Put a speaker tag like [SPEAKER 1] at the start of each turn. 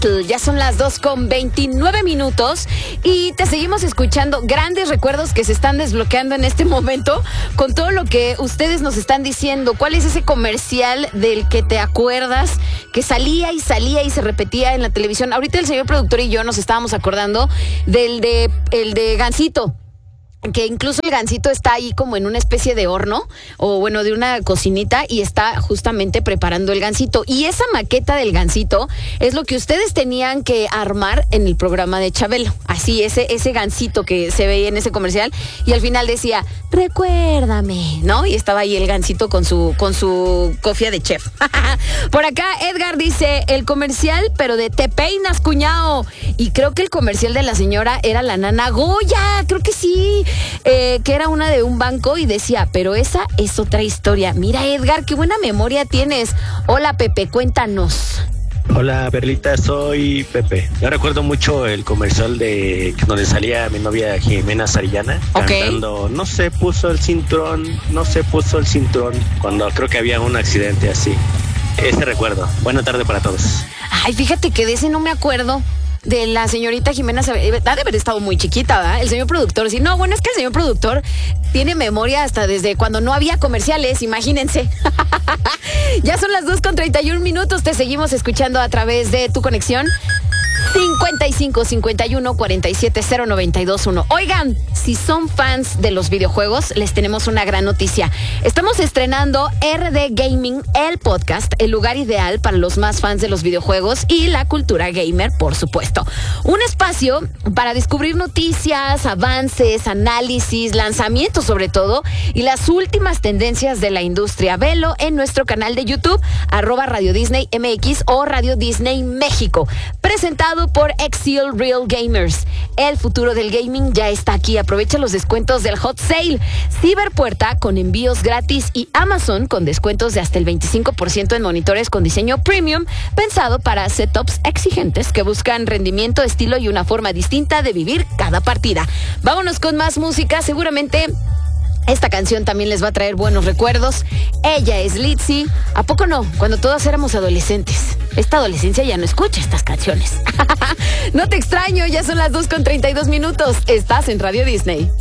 [SPEAKER 1] Ya son las 2:29 y te seguimos escuchando. Grandes recuerdos que se están desbloqueando en este momento con todo lo que ustedes nos están diciendo. ¿Cuál es ese comercial del que te acuerdas que salía y se repetía en la televisión? Ahorita el señor productor y yo nos estábamos acordando el de Gansito, que incluso el Gansito está ahí como en una especie de horno, o bueno, de una cocinita, y está justamente preparando el Gansito. Y esa maqueta del Gansito es lo que ustedes tenían que armar en el programa de Chabelo. Así, ese Gansito que se veía en ese comercial, y al final decía, recuérdame, ¿no? Y estaba ahí el Gansito con su cofia de chef. Por acá Edgar dice, el comercial, pero de te peinas, cuñao. Y creo que el comercial de la señora era la Nana Goya, creo que sí. Que era una de un banco y decía, pero esa es otra historia. Mira, Edgar, qué buena memoria tienes. Hola, Pepe, cuéntanos.
[SPEAKER 2] Hola, Perlita, soy Pepe. Yo recuerdo mucho el comercial de donde salía mi novia Jimena Sarillana cantando, no se puso el cinturón, cuando creo que había un accidente así. Ese recuerdo. Buena tarde para todos.
[SPEAKER 1] Ay, fíjate que de ese no me acuerdo. De la señorita Jimena, ha de haber estado muy chiquita, ¿verdad? El señor productor, sí. No, bueno, es que el señor productor tiene memoria hasta desde cuando no había comerciales, imagínense. Ya son las 2:31, te seguimos escuchando a través de tu conexión 55 51 47 0921. Oigan, si son fans de los videojuegos, les tenemos una gran noticia. Estamos estrenando RD Gaming, el podcast, el lugar ideal para los más fans de los videojuegos y la cultura gamer, por supuesto. Un espacio para descubrir noticias, avances, análisis, lanzamientos sobre todo, y las últimas tendencias de la industria. Velo en nuestro canal de YouTube, @Radio Disney MX o Radio Disney México. Presentado por Exil Real Gamers. El futuro del gaming ya está aquí. Aprovecha los descuentos del Hot Sale. Ciberpuerta con envíos gratis y Amazon con descuentos de hasta el 25% en monitores con diseño premium, pensado para setups exigentes que buscan rendimiento, estilo y una forma distinta de vivir cada partida. Vámonos con más música. Seguramente esta canción también les va a traer buenos recuerdos. Ella es Litzy. ¿A poco no? Cuando todos éramos adolescentes. Esta adolescencia ya no escucha estas canciones. No te extraño, ya son las 2:32. Estás en Radio Disney.